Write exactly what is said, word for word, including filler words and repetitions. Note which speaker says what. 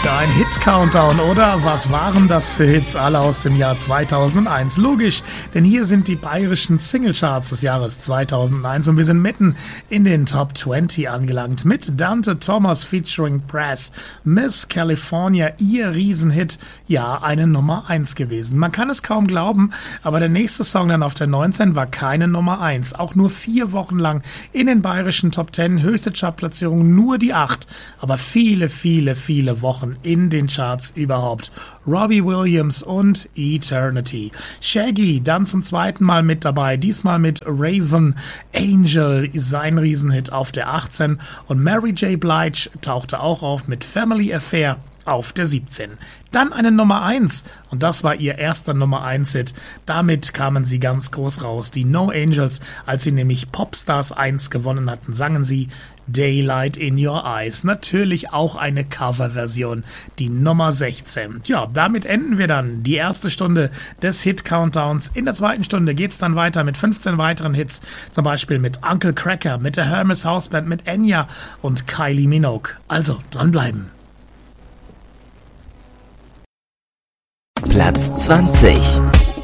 Speaker 1: für ein Hit-Countdown, oder? Was waren das für Hits, alle aus dem Jahr zweitausendeins? Logisch, denn hier sind die bayerischen Singlecharts des Jahres zweitausendeins und wir sind mitten in den Top zwanzig angelangt mit Dante Thomas featuring Press, Miss California, ihr Riesenhit, ja, eine Nummer eins gewesen. Man kann es kaum glauben, aber der nächste Song dann auf der neunzehn war keine Nummer eins, auch nur vier Wochen lang in den bayerischen Top zehn, höchste Chartplatzierung nur die acht, aber viele, viele, viele Wochen in den Charts überhaupt. Robbie Williams und Eternity. Shaggy dann zum zweiten Mal mit dabei, diesmal mit Raven Angel, sein Riesenhit auf der achtzehn und Mary J. Blige tauchte auch auf mit Family Affair auf der siebzehn. Dann eine Nummer eins und das war ihr erster Nummer eins Hit. Damit kamen sie ganz groß raus. Die No Angels, als sie nämlich Popstars eins gewonnen hatten, sangen sie Daylight in Your Eyes. Natürlich auch eine Coverversion, die Nummer sechzehn. Ja, damit enden wir dann die erste Stunde des Hit-Countdowns. In der zweiten Stunde geht's dann weiter mit fünfzehn weiteren Hits, zum Beispiel mit Uncle Cracker, mit der Hermes House Band, mit Enya und Kylie Minogue. Also dranbleiben.
Speaker 2: Platz zwanzig.